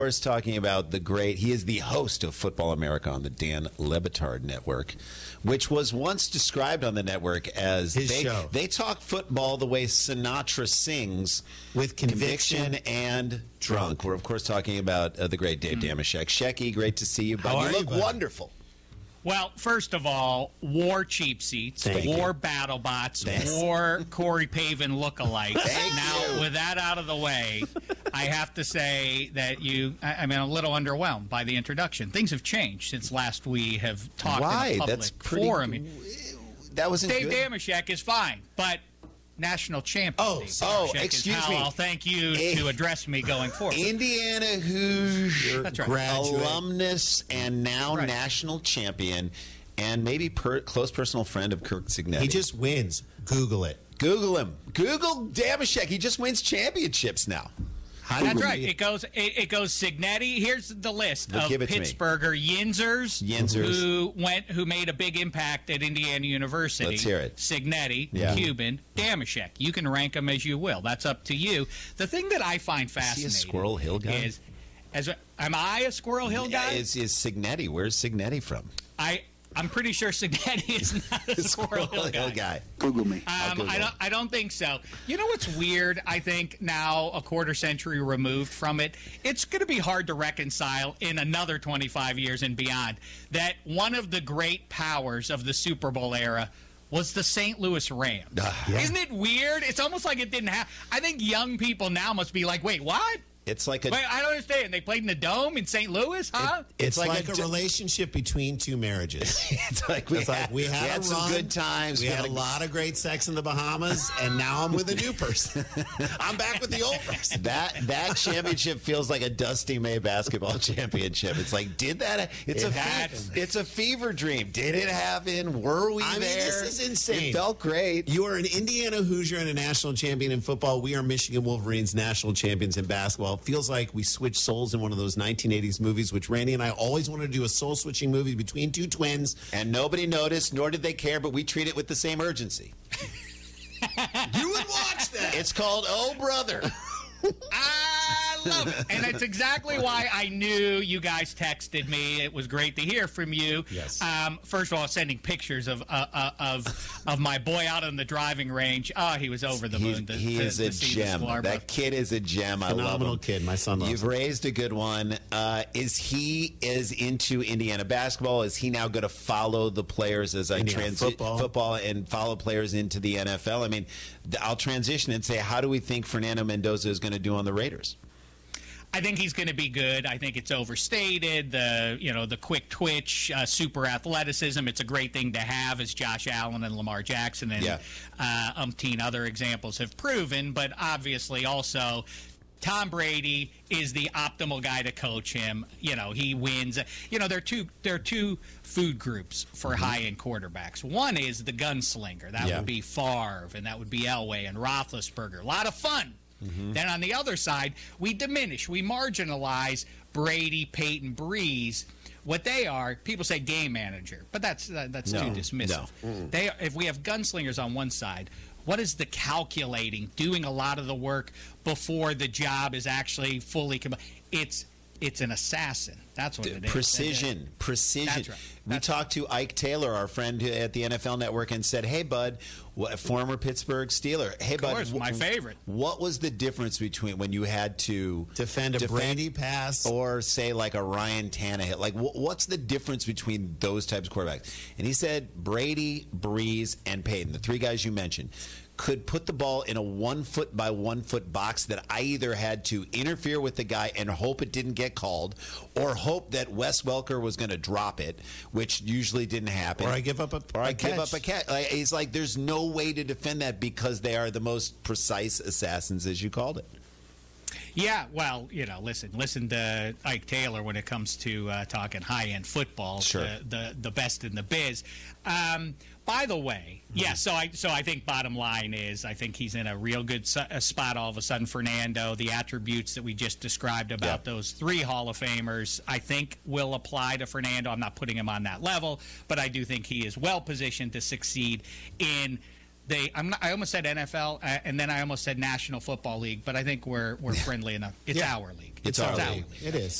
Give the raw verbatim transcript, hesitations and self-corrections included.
course, talking about the great, he is the host of Football America on the Dan Le Batard Network, which was once described on the network as His they, show. they talk football the way Sinatra sings, with conviction, conviction and drunk. We're, of course, talking about uh, the great Dave mm. Damashek. Shecky, great to see you, bud. How You are look you, buddy? wonderful. Well, first of all, war cheap seats, Thank war you. battle bots, Thanks. war Corey Pavin lookalikes. Thank Now, you. with that out of the way, I have to say that you, I, I mean, I'm a little underwhelmed by the introduction. Things have changed since last we have talked Why? in a public That's pretty forum. That wasn't Dave good. Damashek is fine, but national champion. Oh, Dave oh, Damashek excuse is how me. I'll thank you Eh, to address me going forward. Indiana Hoosier That's right. Graduate. alumnus and now Right. national champion and maybe per, close personal friend of Kirk Signetti. He just wins. Google it. Google him. Google Damashek. He just wins championships now. How That's do right. we- It goes. It, it goes. Signetti. Here's the list Well, of give it to me. Pittsburgher Yinzers, Yinzers. who went, who made a big impact at Indiana University. Let's hear it. Signetti, Yeah. Cuban, Damashek. You can rank them as you will. That's up to you. The thing that I find Is he fascinating a Squirrel Hill guy? is, as a, am I a Squirrel Hill guy? Is, is Signetti? Where's Signetti from? I. I'm pretty sure Signetti is not a Squirrel Hill guy. guy. Google me. I'll Um, Google I don't. I don't think so. You know what's weird? I think now, a quarter century removed from it, it's going to be hard to reconcile in another twenty-five years and beyond that one of the great powers of the Super Bowl era was the Saint Louis Rams. yeah. Isn't it weird? It's almost like it didn't happen. I think young people now must be like, "Wait, what? It's like a. Wait, I don't understand. They played in the Dome in Saint Louis, huh?" It's It's like like, a a, d- relationship between two marriages. it's like we It's had, like we had, a some run, good times. We, had, a lot of great sex in the Bahamas, and now I'm with a new person. I'm back with the old person. That that championship feels like a Dusty May basketball championship. It's like, did that? It's It a fe- happened. it's a fever dream. Did it happen? Were we I mean, there? this is insane. It felt great. You are an Indiana Hoosier and a national champion in football. We are Michigan Wolverines national champions in basketball. It feels like we switched souls in one of those nineteen eighties movies, which Randy and I always wanted to do, a soul-switching movie between two twins. And nobody noticed, nor did they care, but we treat it with the same urgency. You would watch that. It's called Oh Brother. I love it. And that's exactly why I knew you guys texted me. It was great to hear from you. Yes. Um, first of all, sending pictures of uh, uh, of of my boy out on the driving range. Oh, he was over the He's- moon. To, he to, is to a see the gem. Sklarba. That kid is a gem. I love Phenomenal him. kid. My son loves You've him. raised a good one. Uh, is he is into Indiana basketball? Is he now going to follow the players as I Indiana transition football. football and follow players into the N F L? I mean, th- I'll transition and say, how do we think Fernando Mendoza is going to do on the Raiders? I think he's going to be good. I think it's overstated. The you know the quick twitch, uh, super athleticism. It's a great thing to have, as Josh Allen and Lamar Jackson and Yeah. uh, umpteen other examples have proven. But obviously, also Tom Brady is the optimal guy to coach him. You know, he wins. You know, there are two there are two food groups for Mm-hmm. high end quarterbacks. One is the gunslinger. That Yeah. would be Favre, and that would be Elway and Roethlisberger. A lot of fun. Then on the other side, we diminish, we marginalize Brady, Peyton, Breeze. What they are, people say game manager, but that's uh, that's No, too dismissive. no. They, if we have gunslingers on one side, what is the calculating, doing a lot of the work before the job is actually fully com- It's it's an assassin. That's what it is. Precision, precision. That's right. We That's talked to Ike Taylor, our friend at the N F L Network, and said, "Hey, bud, what, former Pittsburgh Steeler. Hey, Of bud, course, wh- my favorite. What was the difference between when you had to Defend a Brady pass. or say like a Ryan Tannehill? Like, wh- what's the difference between those types of quarterbacks?" And he said, Brady, Breeze, and Peyton, the three guys you mentioned, could put the ball in a one foot by one foot box that I either had to interfere with the guy and hope it didn't get called, or hope that Wes Welker was going to drop it, which usually didn't happen. Or I give up a or a I give catch. up a catch. Like, he's like, there's no way to defend that because they are the most precise assassins, as you called it. Yeah, well, you know, listen, listen to Ike Taylor when it comes to uh, talking high-end football, Sure. the, the the best in the biz. Um, by the way, yeah, so I so I think bottom line is I think he's in a real good su- uh, spot all of a sudden. Fernando, the attributes that we just described about Yeah. those three Hall of Famers, I think will apply to Fernando. I'm not putting him on that level, but I do think he is well positioned to succeed in they. I'm not, I almost said N F L, uh, and then I almost said National Football League, but I think we're we're friendly enough. It's Yeah. our league. It's our league. It is.